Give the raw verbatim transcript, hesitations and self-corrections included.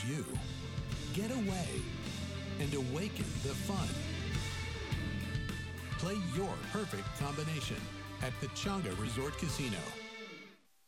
you. Get away and awaken the fun. Play your perfect combination at Pechanga Resort Casino.